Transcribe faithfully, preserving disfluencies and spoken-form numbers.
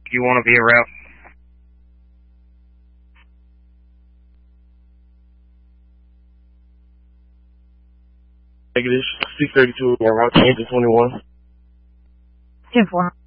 You want to be a rep? Negative six thirty-two, route change to twenty-one. ten four.